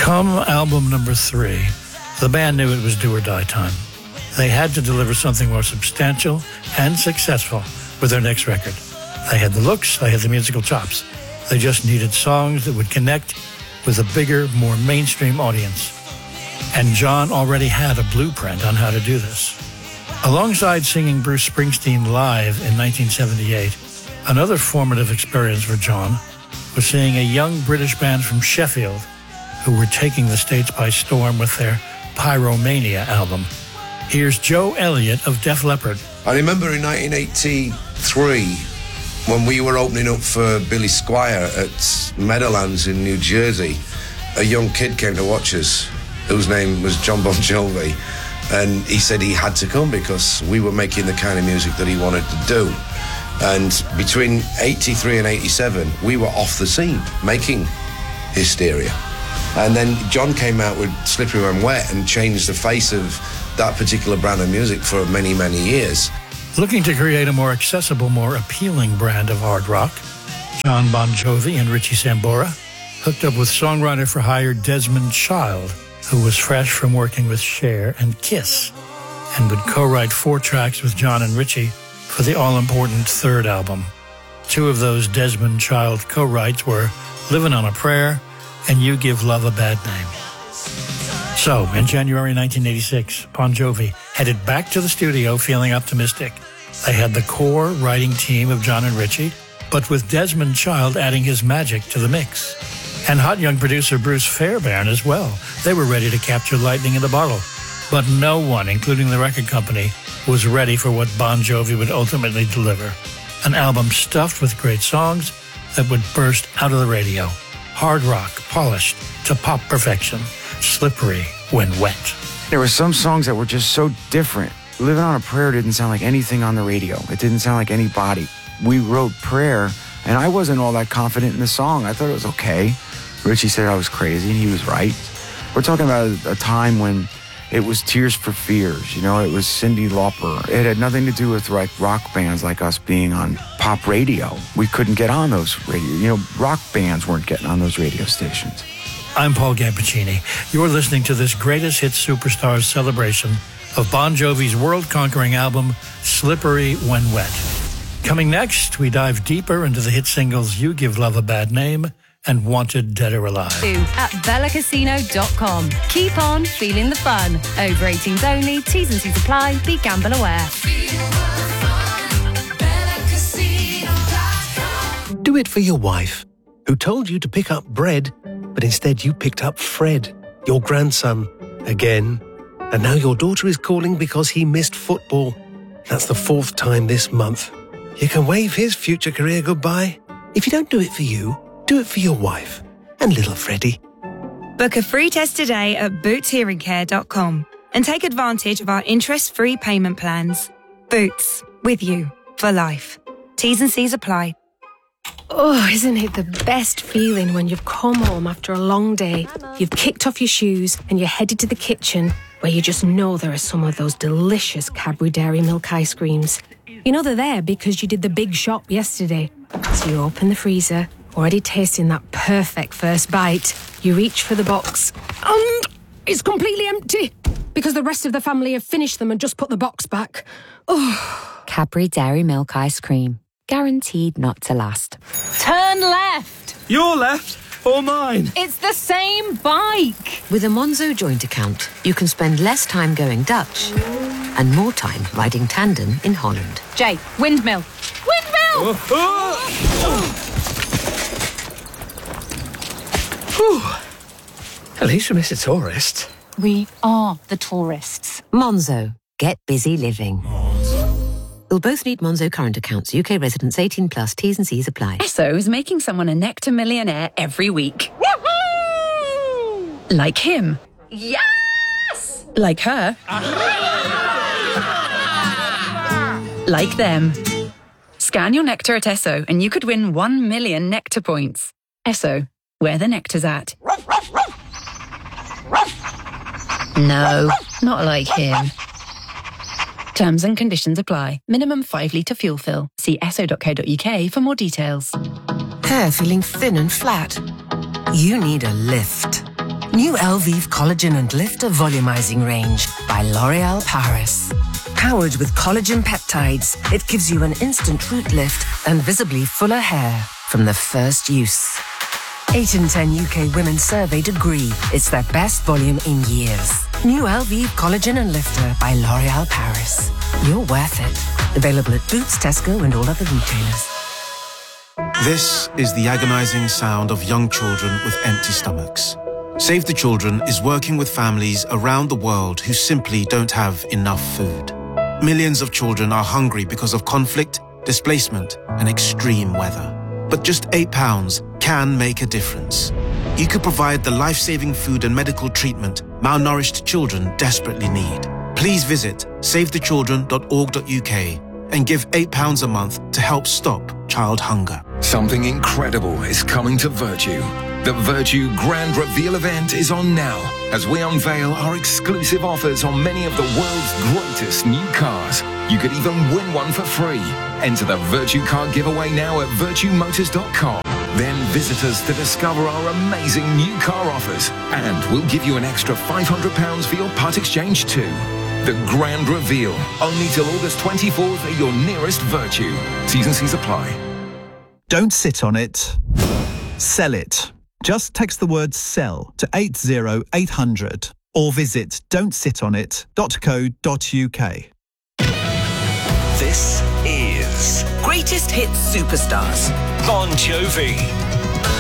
Come album number 3, the band knew it was do or die time. They had to deliver something more substantial and successful with their next record. They had the looks, they had the musical chops. They just needed songs that would connect with a bigger, more mainstream audience. And John already had a blueprint on how to do this. Alongside singing Bruce Springsteen live in 1978, another formative experience for John was seeing a young British band from Sheffield who were taking the States by storm with their Pyromania album. Here's Joe Elliott of Def Leppard. I remember in 1983, when we were opening up for Billy Squier at Meadowlands in New Jersey, a young kid came to watch us, whose name was John Bon Jovi, and he said he had to come because we were making the kind of music that he wanted to do. And between 83 and 87, we were off the scene, making Hysteria. And then John came out with Slippery When Wet and changed the face of that particular brand of music for many, many years. Looking to create a more accessible, more appealing brand of hard rock, John Bon Jovi and Richie Sambora hooked up with songwriter for hire Desmond Child, who was fresh from working with Cher and Kiss, and would co-write 4 tracks with John and Richie for the all-important third album. 2 of those Desmond Child co-writes were Livin' on a Prayer and You Give Love a Bad Name. So, in January 1986, Bon Jovi headed back to the studio feeling optimistic. They had the core writing team of John and Richie, but with Desmond Child adding his magic to the mix. And hot young producer Bruce Fairbairn as well. They were ready to capture lightning in the bottle. But no one, including the record company, was ready for what Bon Jovi would ultimately deliver. An album stuffed with great songs that would burst out of the radio. Hard rock, polished to pop perfection. Slippery when wet. There were some songs that were just so different. Living on a Prayer didn't sound like anything on the radio. It didn't sound like anybody. We wrote Prayer, and I wasn't all that confident in the song. I thought it was okay. Richie said I was crazy, and he was right. We're talking about a time when it was Tears for Fears, you know, it was Cyndi Lauper. It had nothing to do with like rock bands like us being on pop radio. We couldn't get on those radio, rock bands weren't getting on those radio stations. I'm Paul Gampuccini. You're listening to this Greatest Hits Superstars celebration of Bon Jovi's world-conquering album, Slippery When Wet. Coming next, we dive deeper into the hit singles You Give Love a Bad Name and Wanted Dead or Alive. At BellaCasino.com. Keep on feeling the fun. Over 18s only. T's and C's apply. Be gamble aware. Do it for your wife, who told you to pick up bread, but instead you picked up Fred, your grandson, again. And now your daughter is calling because he missed football. That's the 4th time this month. You can wave his future career goodbye. If you don't do it for you, do it for your wife and little Freddie. Book a free test today at bootshearingcare.com and take advantage of our interest-free payment plans. Boots, with you for life. T's and C's apply. Oh, isn't it the best feeling when you've come home after a long day, you've kicked off your shoes and you're headed to the kitchen where you just know there are some of those delicious Cadbury Dairy Milk ice creams. You know they're there because you did the big shop yesterday. So you open the freezer, already tasting that perfect first bite. You reach for the box and it's completely empty because the rest of the family have finished them and just put the box back. Oh. Cadbury Dairy Milk Ice Cream. Guaranteed not to last. Turn left. Your left or mine? It's the same bike. With a Monzo joint account, you can spend less time going Dutch and more time riding tandem in Holland. Jay, windmill. Windmill! At least we missed a tourist. We are the tourists. Monzo. Get busy living. You'll both need Monzo current accounts. UK residents 18 plus. T's and C's apply. Esso is making someone a Nectar millionaire every week. Woohoo! Like him. Yes! Like her. Like them. Scan your Nectar at Esso and you could win 1 million Nectar points. Esso, where the nectar's at. No, not like him. Terms and conditions apply. Minimum 5 litre fuel fill. See esso.co.uk for more details. Hair feeling thin and flat? You need a lift. New Elvive Collagen and Lifter Volumizing Range by L'Oréal Paris. Powered with collagen peptides, it gives you an instant root lift and visibly fuller hair from the first use. 8 in 10 UK women surveyed agree it's their best volume in years. New Elvive Collagen and Lifter by L'Oréal Paris. You're worth it. Available at Boots, Tesco and all other retailers. This is the agonizing sound of young children with empty stomachs. Save the Children is working with families around the world who simply don't have enough food. Millions of children are hungry because of conflict, displacement, and extreme weather. But just £8 can make a difference. You could provide the life-saving food and medical treatment malnourished children desperately need. Please visit savethechildren.org.uk and give £8 a month to help stop child hunger. Something incredible is coming to Virtue. The Virtue Grand Reveal event is on now as we unveil our exclusive offers on many of the world's greatest new cars. You could even win one for free. Enter the Virtue Car giveaway now at virtuemotors.com. Then visit us to discover our amazing new car offers. And we'll give you an extra £500 for your part exchange too. The Grand Reveal, only till August 24th at your nearest Virtue. T's and C's apply. Don't sit on it. Sell it. Just text the word SELL to 80800 or visit don'tsitonit.co.uk. This is Greatest Hits Superstars. Bon Jovi.